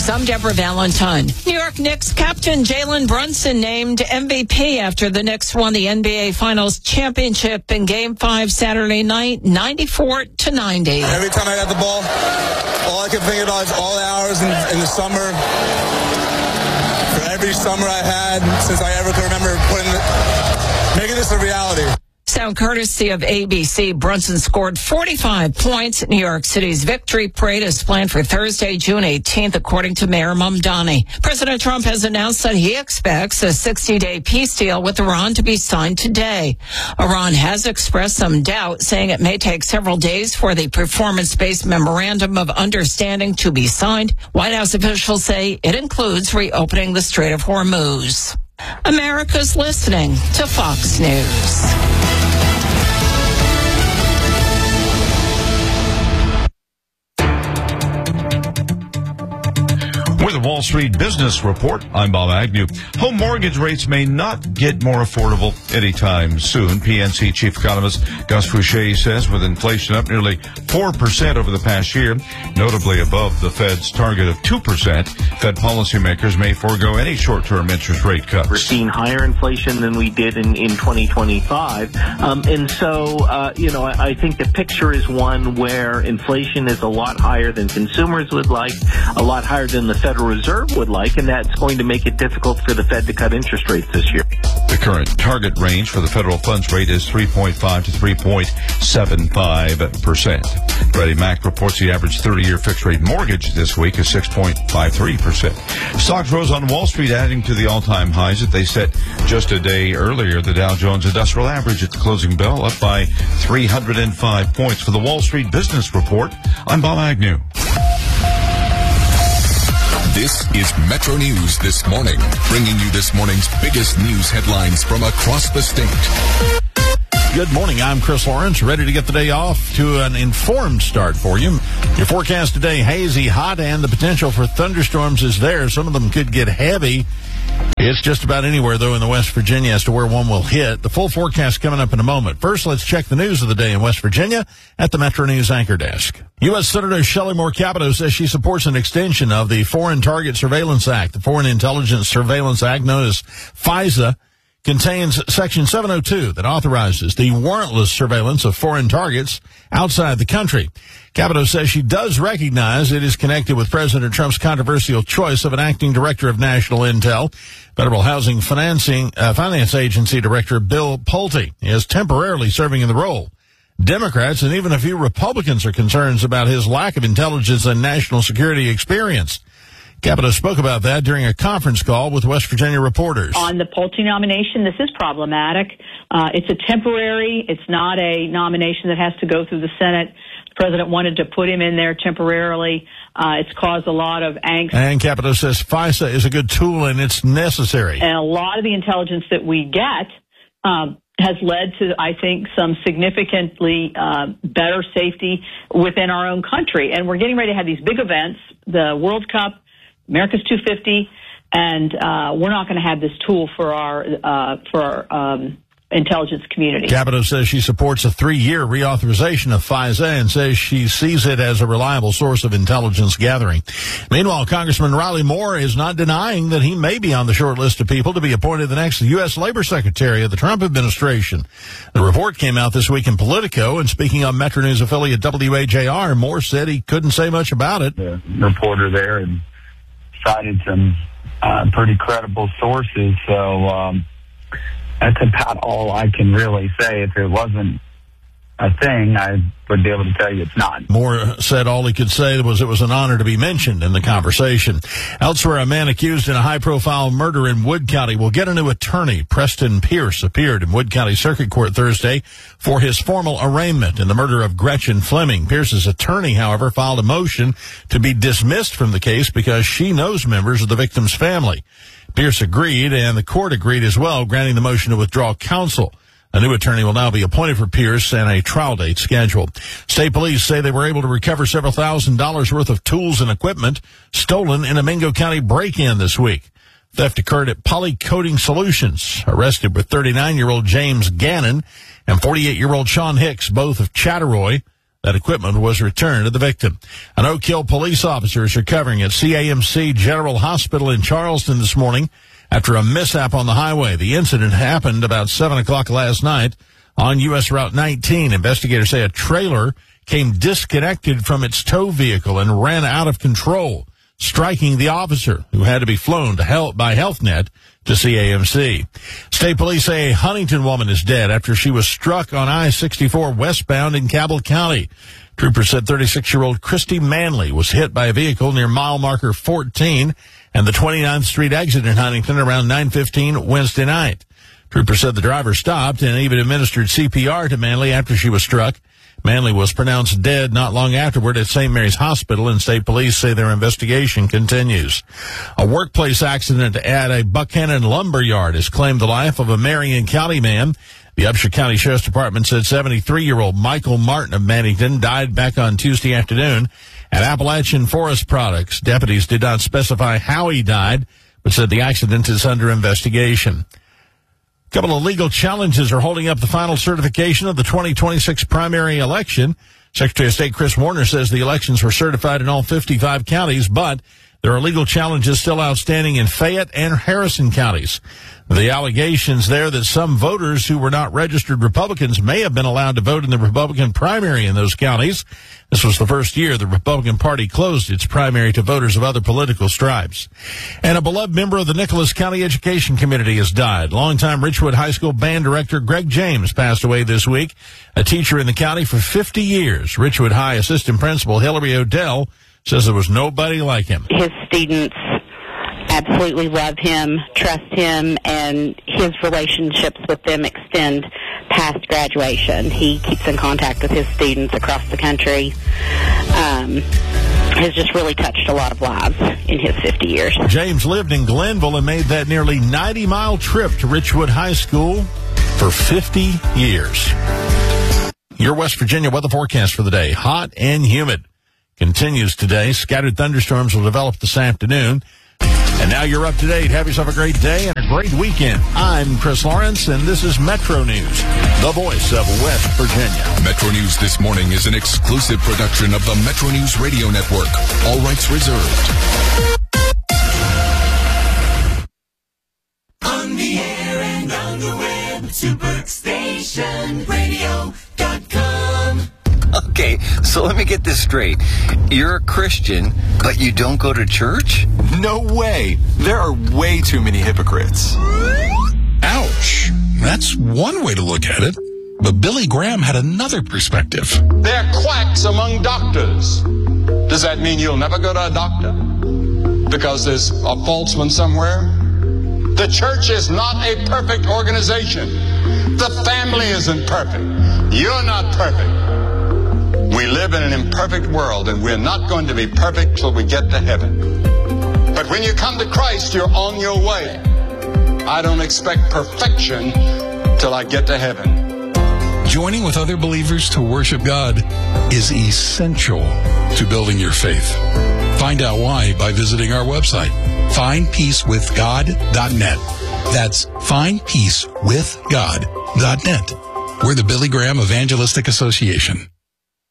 News, I'm Deborah Valentine. New York Knicks captain Jalen Brunson named MVP after the Knicks won the NBA Finals championship in Game 5 Saturday night, 94-90. Every time I got the ball, all I could think about is all the hours in the summer. For every summer I had since I ever could remember making this a reality. Sound courtesy of ABC. Brunson scored 45 points. New York City's victory parade is planned for Thursday, June 18th, according to Mayor Mamdani. President Trump has announced that he expects a 60-day peace deal with Iran to be signed today. Iran has expressed some doubt, saying it may take several days for the performance-based memorandum of understanding to be signed. White House officials say it includes reopening the Strait of Hormuz. America's listening to Fox News. With the Wall Street Business Report, I'm Bob Agnew. Home mortgage rates may not get more affordable anytime soon. PNC Chief Economist Gus Fouché says with inflation up nearly 4% over the past year, notably above the Fed's target of 2%, Fed policymakers may forego any short-term interest rate cuts. We're seeing higher inflation than we did in 2025. I think the picture is one where inflation is a lot higher than consumers would like, a lot higher than the Federal Reserve would like, and that's going to make it difficult for the Fed to cut interest rates this year. The current target range for the federal funds rate is 3.5 to 3.75%. Freddie Mac reports the average 30-year fixed-rate mortgage this week is 6.53%. Stocks rose on Wall Street, adding to the all-time highs that they set just a day earlier. The Dow Jones Industrial Average at the closing bell up by 305 points. For the Wall Street Business Report, I'm Bob Agnew. This is Metro News This Morning, bringing you this morning's biggest news headlines from across the state. Good morning. I'm Chris Lawrence, ready to get the day off to an informed start for you. Your forecast today, hazy, hot, and the potential for thunderstorms is there. Some of them could get heavy. It's just about anywhere, though, in the West Virginia as to where one will hit. The full forecast coming up in a moment. First, let's check the news of the day in West Virginia at the Metro News Anchor Desk. U.S. Senator Shelley Moore Capito says she supports an extension of the Foreign Target Surveillance Act. The Foreign Intelligence Surveillance Act, known as FISA, contains Section 702 that authorizes the warrantless surveillance of foreign targets outside the country. Capito says she does recognize it is connected with President Trump's controversial choice of an acting director of national intel. Federal Housing Finance Agency Director Bill Pulte is temporarily serving in the role. Democrats and even a few Republicans are concerned about his lack of intelligence and national security experience. Capito spoke about that during a conference call with West Virginia reporters. On the Pulte nomination, this is problematic. It's a temporary. It's not a nomination that has to go through the Senate. The president wanted to put him in there temporarily. It's caused a lot of angst. And Capito says FISA is a good tool and it's necessary. And a lot of the intelligence that we get has led to, I think, some significantly better safety within our own country. And we're getting ready to have these big events, the World Cup, America's 250, and we're not going to have this tool for our intelligence community. Capito says she supports a 3-year reauthorization of FISA and says she sees it as a reliable source of intelligence gathering. Meanwhile, Congressman Riley Moore is not denying that he may be on the short list of people to be appointed the next U.S. Labor Secretary of the Trump administration. The report came out this week in Politico, and speaking on Metro News affiliate WAJR, Moore said he couldn't say much about it. The reporter there and cited some pretty credible sources, so that's about all I can really say. If it wasn't a thing, I would be able to tell you it's not. Moore said all he could say was it was an honor to be mentioned in the conversation. Elsewhere, a man accused in a high-profile murder in Wood County will get a new attorney. Preston Pierce appeared in Wood County Circuit Court Thursday for his formal arraignment in the murder of Gretchen Fleming. Pierce's attorney, however, filed a motion to be dismissed from the case because she knows members of the victim's family. Pierce agreed, and the court agreed as well, granting the motion to withdraw counsel. A new attorney will now be appointed for Pierce and a trial date scheduled. State police say they were able to recover several $1,000s worth of tools and equipment stolen in a Mingo County break-in this week. Theft occurred at Poly Coating Solutions. Arrested with 39-year-old James Gannon and 48-year-old Sean Hicks, both of Chattaroy. That equipment was returned to the victim. An Oak Hill police officer is recovering at CAMC General Hospital in Charleston this morning after a mishap on the highway. The incident happened about 7 o'clock last night on U.S. Route 19. Investigators say a trailer came disconnected from its tow vehicle and ran out of control, striking the officer, who had to be flown to by HealthNet to CAMC. State police say a Huntington woman is dead after she was struck on I-64 westbound in Cabell County. Troopers said 36-year-old Christy Manley was hit by a vehicle near mile marker 14 and the 29th Street exit in Huntington around 9:15 Wednesday night. Troopers said the driver stopped and even administered CPR to Manley after she was struck. Manley was pronounced dead not long afterward at St. Mary's Hospital, and state police say their investigation continues. A workplace accident at a Buchanan lumber yard has claimed the life of a Marion County man. The Upshur County Sheriff's Department said 73-year-old Michael Martin of Mannington died back on Tuesday afternoon at Appalachian Forest Products. Deputies did not specify how he died, but said the accident is under investigation. A couple of legal challenges are holding up the final certification of the 2026 primary election. Secretary of State Chris Warner says the elections were certified in all 55 counties, but there are legal challenges still outstanding in Fayette and Harrison counties. The allegations there that some voters who were not registered Republicans may have been allowed to vote in the Republican primary in those counties. This was the first year the Republican Party closed its primary to voters of other political stripes. And a beloved member of the Nicholas County Education Community has died. Longtime Richwood High School band director Greg James passed away this week. A teacher in the county for 50 years, Richwood High assistant principal Hillary Odell says there was nobody like him. His students absolutely love him, trust him, and his relationships with them extend past graduation. He keeps in contact with his students across the country. Has just really touched a lot of lives in his 50 years. James lived in Glenville and made that nearly 90-mile trip to Richwood High School for 50 years. Your West Virginia weather forecast for the day. Hot and humid. Continues today. Scattered thunderstorms will develop this afternoon. And now you're up to date. Have yourself a great day and a great weekend. I'm Chris Lawrence, and this is Metro News, the voice of West Virginia. Metro News This Morning is an exclusive production of the Metro News Radio Network. All rights reserved. On the air and on the web, superstationradio.com. Okay, so let me get this straight. You're a Christian, but you don't go to church? No way. There are way too many hypocrites. Ouch. That's one way to look at it. But Billy Graham had another perspective. They're quacks among doctors. Does that mean you'll never go to a doctor? Because there's a false one somewhere? The church is not a perfect organization. The family isn't perfect. You're not perfect. We live in an imperfect world, and we're not going to be perfect till we get to heaven. But when you come to Christ, you're on your way. I don't expect perfection till I get to heaven. Joining with other believers to worship God is essential to building your faith. Find out why by visiting our website, findpeacewithgod.net. That's findpeacewithgod.net. We're the Billy Graham Evangelistic Association.